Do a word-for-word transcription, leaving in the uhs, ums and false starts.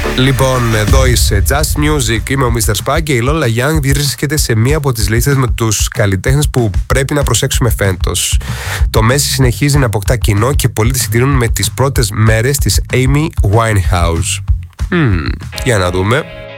Λοιπόν, εδώ είσαι Just Music, είμαι ο μίστερ Spag και η Lola Young βρίσκεται σε μία από τις λίστες με τους καλλιτέχνες που πρέπει να προσέξουμε φέτος. Το Messi συνεχίζει να αποκτά κοινό και πολλοί τη συγκρίνουν με τις πρώτες μέρες της Amy Winehouse. Hmm, για να δούμε.